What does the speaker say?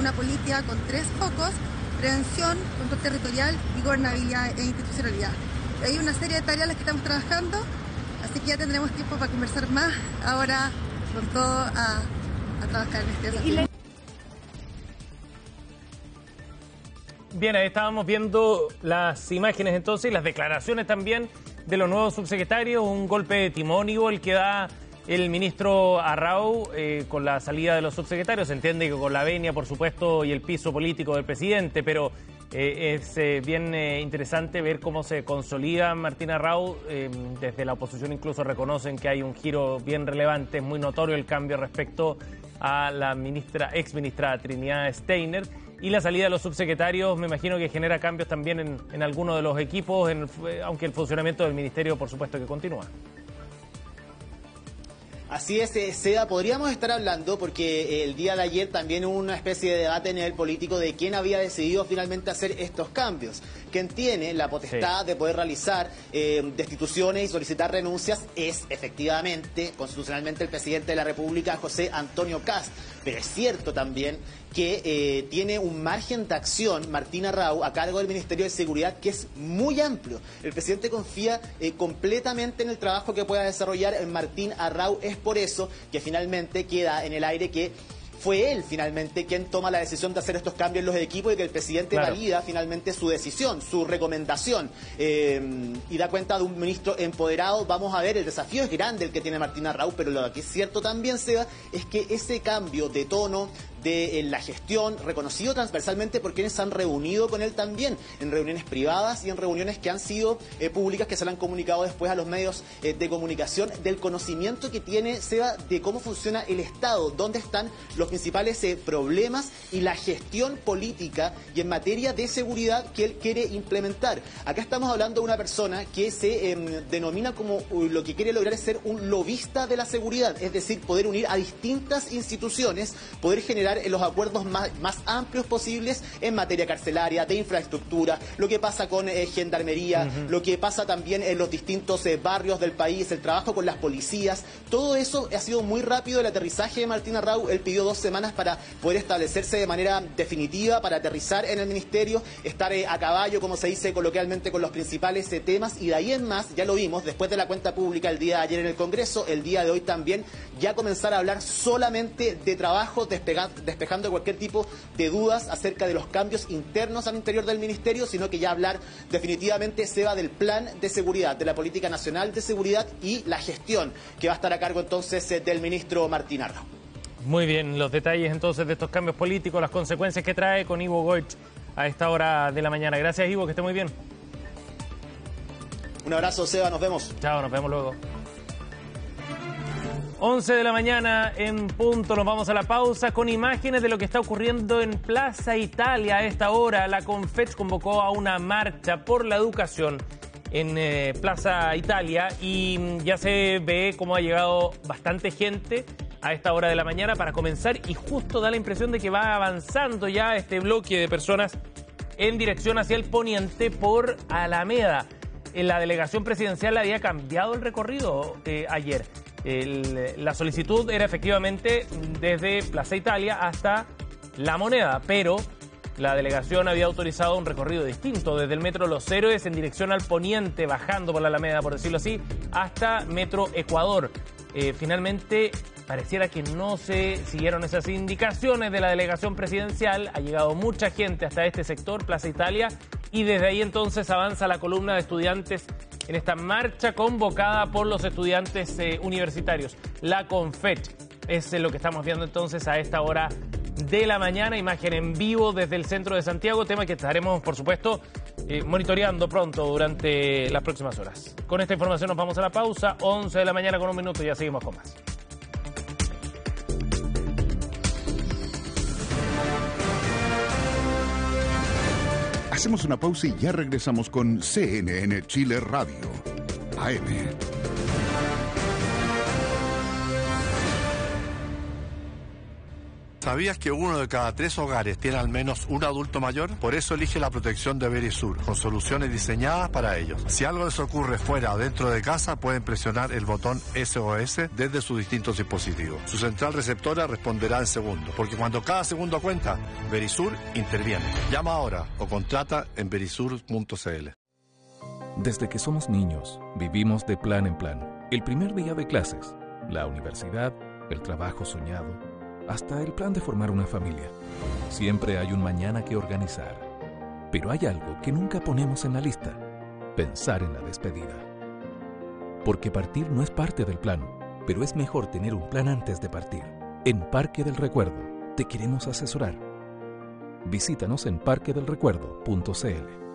una política con 3 focos: prevención, control territorial y gobernabilidad e institucionalidad. Hay una serie de tareas en las que estamos trabajando, así que ya tendremos tiempo para conversar más ahora con todo a trabajar en este desafío. Bien, ahí estábamos viendo las imágenes entonces y las declaraciones también de los nuevos subsecretarios, un golpe de timón el que da el ministro Arrau con la salida de los subsecretarios. Se entiende que con la venia, por supuesto, y el piso político del presidente, pero es bien interesante ver cómo se consolida Martín Arrau. Desde la oposición incluso reconocen que hay un giro bien relevante, es muy notorio el cambio respecto a la ex ministra Trinidad Steiner. Y la salida de los subsecretarios me imagino que genera cambios también en algunos de los equipos, aunque el funcionamiento del ministerio por supuesto que continúa. Así es, Seda, podríamos estar hablando, porque el día de ayer también hubo una especie de debate a nivel político de quién había decidido finalmente hacer estos cambios. Quien tiene la potestad de poder realizar destituciones y solicitar renuncias es efectivamente, constitucionalmente, el presidente de la República, José Antonio Kast. Pero es cierto también que tiene un margen de acción Martín Arrau a cargo del Ministerio de Seguridad que es muy amplio. El presidente confía completamente en el trabajo que pueda desarrollar Martín Arrau. Es por eso que finalmente queda en el aire que fue él finalmente quien toma la decisión de hacer estos cambios en los equipos y que el presidente valida finalmente su decisión, su recomendación, y da cuenta de un ministro empoderado. Vamos a ver, el desafío es grande el que tiene Martín Arrau, pero lo que es cierto también, Seba, es que ese cambio de tono de la gestión, reconocido transversalmente por quienes han reunido con él también, en reuniones privadas y en reuniones que han sido públicas, que se le han comunicado después a los medios de comunicación, del conocimiento que tiene Seba de cómo funciona el Estado, dónde están los principales problemas y la gestión política y en materia de seguridad que él quiere implementar. Acá estamos hablando de una persona que se denomina como lo que quiere lograr es ser un lobista de la seguridad, es decir, poder unir a distintas instituciones, poder generar los acuerdos más amplios posibles en materia carcelaria, de infraestructura, lo que pasa con gendarmería, lo que pasa también en los distintos barrios del país, el trabajo con las policías. Todo eso ha sido muy rápido el aterrizaje de Martín Arrau. Él pidió 2 semanas para poder establecerse de manera definitiva, para aterrizar en el ministerio, estar a caballo, como se dice coloquialmente, con los principales temas, y de ahí en más, ya lo vimos, después de la cuenta pública el día de ayer en el Congreso, el día de hoy también, ya comenzar a hablar solamente de trabajo, despejando cualquier tipo de dudas acerca de los cambios internos al interior del ministerio, sino que ya hablar definitivamente, Seba, del plan de seguridad, de la política nacional de seguridad y la gestión que va a estar a cargo entonces del ministro Martín Arrau. Muy bien, los detalles entonces de estos cambios políticos, las consecuencias que trae con Ivo Goich a esta hora de la mañana. Gracias, Ivo, que esté muy bien. Un abrazo, Seba, nos vemos. Chao, nos vemos luego. 11 de la mañana en punto, nos vamos a la pausa con imágenes de lo que está ocurriendo en Plaza Italia a esta hora. La Confech convocó a una marcha por la educación en Plaza Italia y ya se ve cómo ha llegado bastante gente a esta hora de la mañana para comenzar, y justo da la impresión de que va avanzando ya este bloque de personas en dirección hacia el poniente por Alameda. La delegación presidencial había cambiado el recorrido ayer. La solicitud era efectivamente desde Plaza Italia hasta La Moneda, pero la delegación había autorizado un recorrido distinto, desde el Metro Los Héroes en dirección al poniente, bajando por la Alameda, por decirlo así, hasta Metro Ecuador. Finalmente, pareciera que no se siguieron esas indicaciones de la delegación presidencial. Ha llegado mucha gente hasta este sector, Plaza Italia, y desde ahí entonces avanza la columna de estudiantes en esta marcha convocada por los estudiantes universitarios. La Confech es lo que estamos viendo entonces a esta hora de la mañana, imagen en vivo desde el centro de Santiago, tema que estaremos, por supuesto, monitoreando pronto durante las próximas horas. Con esta información nos vamos a la pausa, 11 de la mañana con 1 minuto, y ya seguimos con más. Hacemos una pausa y ya regresamos con CNN Chile Radio, AM. ¿Sabías que 1 de cada 3 hogares tiene al menos un adulto mayor? Por eso elige la protección de Verisur, con soluciones diseñadas para ellos. Si algo les ocurre fuera o dentro de casa, pueden presionar el botón SOS desde sus distintos dispositivos. Su central receptora responderá en segundos, porque cuando cada segundo cuenta, Verisur interviene. Llama ahora o contrata en verisur.cl. Desde que somos niños, vivimos de plan en plan. El primer día de clases, la universidad, el trabajo soñado, hasta el plan de formar una familia. Siempre hay un mañana que organizar. Pero hay algo que nunca ponemos en la lista: pensar en la despedida. Porque partir no es parte del plan, pero es mejor tener un plan antes de partir. En Parque del Recuerdo te queremos asesorar. Visítanos en parquedelrecuerdo.cl.